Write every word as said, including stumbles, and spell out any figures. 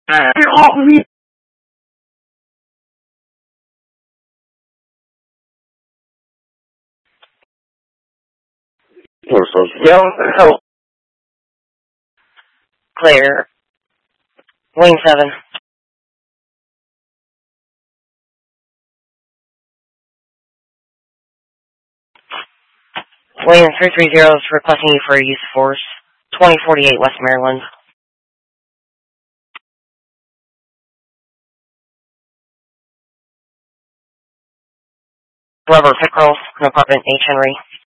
Young, clear. Wing seven. Wing three three zero is requesting you for a use of force. twenty forty-eight West Maryland. Glover Pickrell, apartment H. Henry.